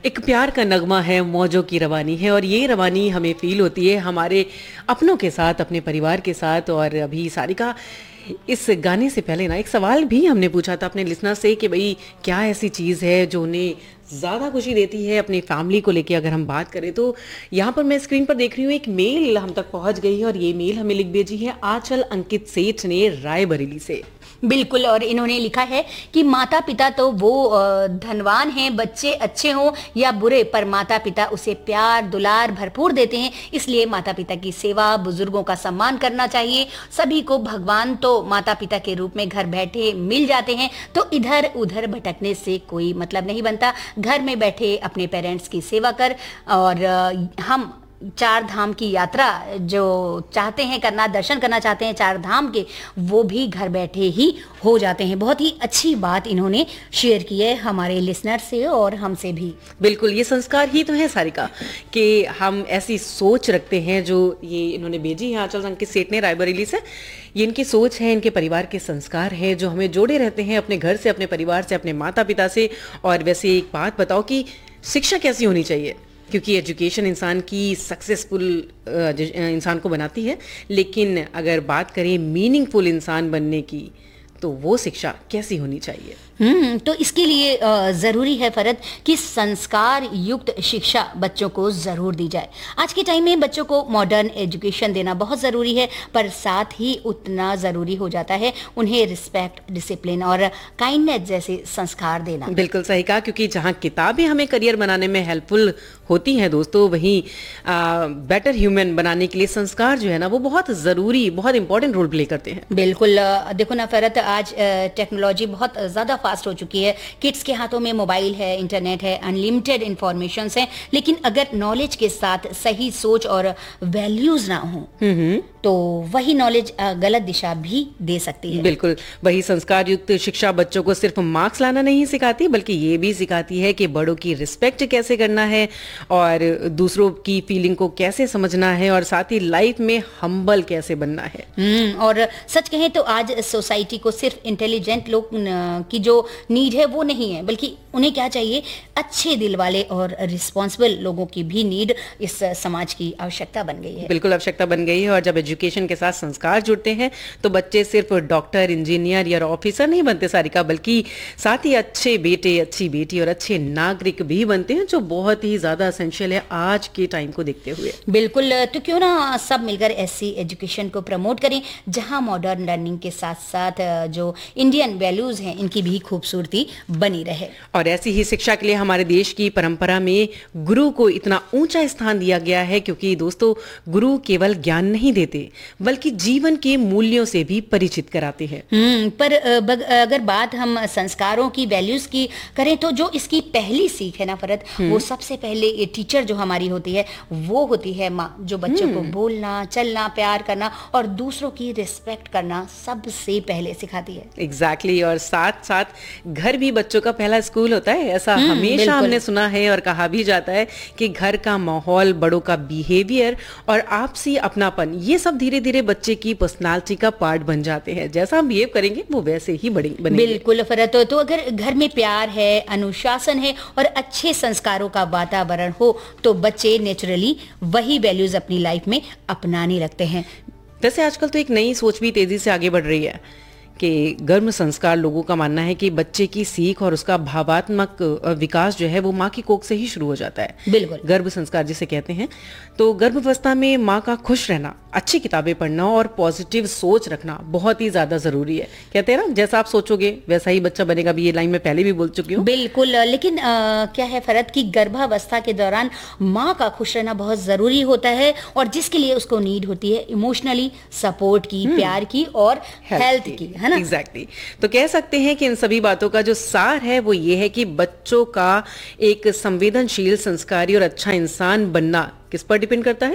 एक प्यार का नगमा है, मौजों की रवानी है और ये रवानी हमें फील होती है हमारे अपनों के साथ, अपने परिवार के साथ। और अभी सारिका, इस गाने से पहले ना एक सवाल भी हमने पूछा था अपने लिसनर से कि भाई क्या ऐसी चीज़ है जो उन्हें ज़्यादा खुशी देती है अपनी फैमिली को लेके अगर हम बात करें। तो यहाँ पर मैं स्क्रीन पर देख रही हूँ एक मेल हम तक पहुँच गई है और ये मेल हमें लिख भेजी है आंचल अंकित सेठ ने रायबरेली से। बिल्कुल, और इन्होंने लिखा है कि माता पिता तो वो धनवान हैं, बच्चे अच्छे हों या बुरे, पर माता पिता उसे प्यार दुलार भरपूर देते हैं। इसलिए माता पिता की सेवा, बुजुर्गों का सम्मान करना चाहिए। सभी को भगवान तो माता पिता के रूप में घर बैठे मिल जाते हैं, तो इधर उधर भटकने से कोई मतलब नहीं बनता। घर में बैठे अपने पेरेंट्स की सेवा कर, और हम चार धाम की यात्रा जो चाहते हैं करना, दर्शन करना चाहते हैं चार धाम के, वो भी घर बैठे ही हो जाते हैं। बहुत ही अच्छी बात इन्होंने शेयर की है हमारे लिसनर से और हमसे भी। बिल्कुल, ये संस्कार ही तो है सारिका कि हम ऐसी सोच रखते हैं। जो ये इन्होंने भेजी है आंचल अंकित सेठ ने रायबरेली से, ये इनकी सोच है, इनके परिवार के संस्कार है जो हमें जोड़े रहते हैं अपने घर से, अपने परिवार से, अपने माता पिता से। और वैसे एक बात बताओ कि शिक्षा कैसी होनी चाहिए, क्योंकि एजुकेशन इंसान की सक्सेसफुल इंसान को बनाती है, लेकिन अगर बात करें मीनिंगफुल इंसान बनने की तो वो शिक्षा कैसी होनी चाहिए। तो इसके लिए ज़रूरी है फरद कि संस्कार युक्त शिक्षा बच्चों को ज़रूर दी जाए। आज के टाइम में बच्चों को मॉडर्न एजुकेशन देना बहुत ज़रूरी है, पर साथ ही उतना ज़रूरी हो जाता है उन्हें रिस्पेक्ट, डिसिप्लिन और काइंडनेस जैसे संस्कार देना। बिल्कुल सही कहा, क्योंकि जहाँ किताबें हमें करियर बनाने में हेल्पफुल होती हैं दोस्तों, वहीं बेटर ह्यूमन बनाने के लिए संस्कार जो है ना वो बहुत ज़रूरी, बहुत इंपॉर्टेंट रोल प्ले करते हैं। बिल्कुल, देखो ना फरद, आज टेक्नोलॉजी बहुत ज़्यादा फास्ट हो चुकी है। किड्स के हाथों में मोबाइल है, इंटरनेट है, अनलिमिटेड इंफॉर्मेशन है, लेकिन अगर नॉलेज के साथ सही सोच और वैल्यूज ना हो तो वही नॉलेज गलत दिशा भी दे सकती है। बिल्कुल, वही संस्कार युक्त शिक्षा बच्चों को सिर्फ मार्क्स लाना नहीं सिखाती, बल्कि ये भी सिखाती है कि बड़ों की रिस्पेक्ट कैसे करना है और दूसरों की फीलिंग को कैसे समझना है, और साथ ही लाइफ में हम्बल कैसे बनना है। और सच कहें तो आज सोसाइटी को सिर्फ इंटेलिजेंट लोग की जो नीड है वो नहीं है, बल्कि उन्हें क्या चाहिए, अच्छे दिल वाले और रिस्पॉन्सिबल लोगों की भी नीड इस समाज की आवश्यकता बन गई है। बिल्कुल आवश्यकता बन गई है, और जब एजुकेशन के साथ संस्कार जुड़ते हैं तो बच्चे सिर्फ डॉक्टर, इंजीनियर या ऑफिसर नहीं बनते सारिका, बल्कि साथ ही अच्छे बेटे, अच्छी बेटी और अच्छे नागरिक भी बनते हैं, जो बहुत ही ज्यादा एसेंशियल है आज के टाइम को देखते हुए। बिल्कुल, तो क्यों ना सब मिलकर ऐसी एजुकेशन को प्रमोट करें जहां मॉडर्न लर्निंग के साथ साथ जो इंडियन वैल्यूज हैं इनकी भी खूबसूरती बनी रहे। और ऐसी ही शिक्षा के लिए हमारे देश की परंपरा में गुरु को इतना ऊंचा स्थान दिया गया है, क्योंकि दोस्तों गुरु केवल ज्ञान नहीं देते बल्कि जीवन के मूल्यों से भी परिचित कराते हैं। पर अगर बात हम संस्कारों की, वैल्यूज की करें तो जो इसकी पहली सीख है ना फरद, वो सबसे पहले ये टीचर जो हमारी होती है वो होती है माँ, जो बच्चों को बोलना, चलना, प्यार करना और दूसरों की रिस्पेक्ट करना सबसे पहले सिखाती है। एग्जैक्टली, और साथ साथ घर भी बच्चों का पहला स्कूल होता है। ऐसा हमेशा हमने सुना है और कहा भी जाता है कि घर का माहौल, बड़ों का बिहेवियर और आपसी अपनापन, ये सब धीरे धीरे बच्चे की पर्सनालिटी का पार्ट बन जाते हैं। जैसा हम बिहेव करेंगे वो वैसे ही बनेंगे। बिल्कुल फरत, तो अगर घर में प्यार है, अनुशासन है और अच्छे संस्कारों का वातावरण हो तो बच्चे नेचुरली वही वैल्यूज अपनी लाइफ में अपनाने लगते हैं। वैसे आजकल तो एक नई सोच भी तेजी से आगे बढ़ रही है कि गर्भ संस्कार, लोगों का मानना है कि बच्चे की सीख और उसका भावात्मक विकास जो है वो माँ की कोख से ही शुरू हो जाता है। बिल्कुल, गर्भ संस्कार जिसे कहते हैं। तो गर्भावस्था में माँ का खुश रहना, अच्छी किताबें पढ़ना और पॉजिटिव सोच रखना बहुत ही ज्यादा जरूरी है। कहते हैं ना, जैसा आप सोचोगे वैसा ही बच्चा बनेगा, भी ये लाइन में पहले भी बोल चुकी हूँ। बिल्कुल, लेकिन क्या है फरद कि गर्भावस्था के दौरान माँ का खुश रहना बहुत जरूरी होता है, और जिसके लिए उसको नीड होती है इमोशनली सपोर्ट की, प्यार की और हेल्थ की, है ना। एग्जैक्टली, तो कह सकते हैं कि इन सभी बातों का जो सार है वो ये है कि बच्चों का एक संवेदनशील, संस्कारी और अच्छा इंसान बनना किस पर डिपेंड करता है?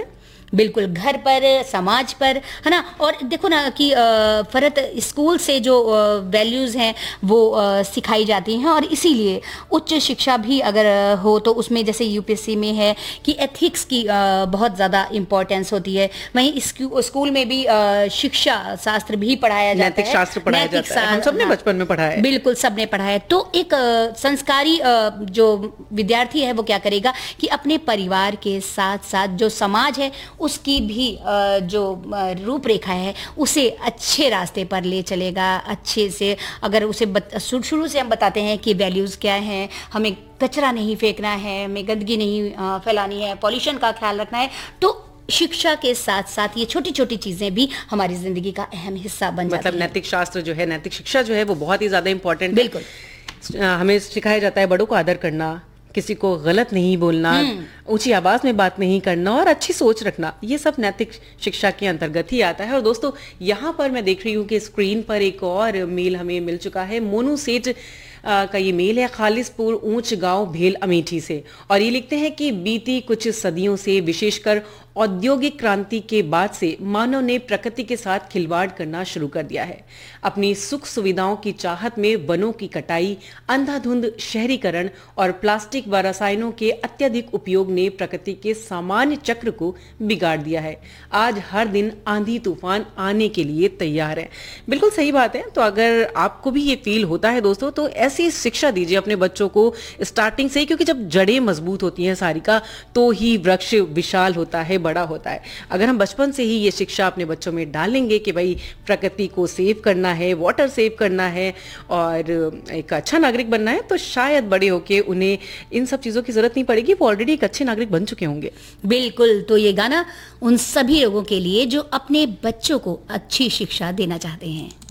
बिल्कुल, घर पर, समाज पर, है ना। और देखो ना कि फरत स्कूल से जो वैल्यूज़ हैं वो सिखाई जाती हैं, और इसीलिए उच्च शिक्षा भी अगर हो तो उसमें जैसे यूपीएससी में है कि एथिक्स की बहुत ज़्यादा इम्पोर्टेंस होती है। वहीं स्कूल में भी शिक्षा शास्त्र भी पढ़ाया जाता है, नैतिक शास्त्र पढ़ाया जाता है, हम सबने बचपन में पढ़ा है। बिल्कुल, सबने पढ़ा है। तो एक संस्कारी जो विद्यार्थी है वो क्या करेगा कि अपने परिवार के साथ साथ जो समाज है उसकी भी जो रूपरेखा है उसे अच्छे रास्ते पर ले चलेगा। अच्छे से अगर उसे शुरू से हम बताते हैं कि वैल्यूज़ क्या हैं, हमें कचरा नहीं फेंकना है, हमें गंदगी नहीं फैलानी है, पॉल्यूशन का ख्याल रखना है, तो शिक्षा के साथ साथ ये छोटी छोटी चीजें भी हमारी जिंदगी का अहम हिस्सा बन जाती हैं। मतलब नैतिक शास्त्र जो है, नैतिक शिक्षा जो है वो बहुत ही ज्यादा इंपॉर्टेंट है। बिल्कुल, हमें सिखाया जाता है बड़ों को आदर करना, किसी को गलत नहीं बोलना, ऊंची आवाज में बात नहीं करना और अच्छी सोच रखना, ये सब नैतिक शिक्षा के अंतर्गत ही आता है। और दोस्तों, यहाँ पर मैं देख रही हूँ कि स्क्रीन पर एक और मेल हमें मिल चुका है। मोनू सेठ का ये मेल है खालिसपुर ऊंच गांव भेल अमेठी से, और ये लिखते हैं कि बीती कुछ सदियों से, विशेषकर औद्योगिक क्रांति के बाद से, मानव ने प्रकृति के साथ खिलवाड़ करना शुरू कर दिया है। अपनी सुख सुविधाओं की चाहत में वनों की कटाई, अंधाधुंध शहरीकरण और प्लास्टिक व रसायनों के अत्यधिक उपयोग ने प्रकृति के सामान्य चक्र को बिगाड़ दिया है। आज हर दिन आंधी तूफान आने के लिए तैयार है। बिल्कुल सही बात है। तो अगर आपको भी ये फील होता है दोस्तों, तो ऐसी शिक्षा दीजिए अपने बच्चों को स्टार्टिंग से ही, क्योंकि जब जड़ें मजबूत होती हैं सारिका, तो ही वृक्ष विशाल होता है, बड़ा होता है। अगर हम बचपन से ही ये शिक्षा अपने बच्चों में डालेंगे कि भाई प्रकृति को सेव करना है, वाटर सेव करना है और एक अच्छा नागरिक बनना है, तो शायद बड़े होके उन्हें इन सब चीजों की जरूरत नहीं पड़ेगी, वो ऑलरेडी एक अच्छे नागरिक बन चुके होंगे। बिल्कुल। तो ये गाना उन सभी लोगों के लिए जो अपने बच्चों को अच्छी शिक्षा देना चाहते हैं।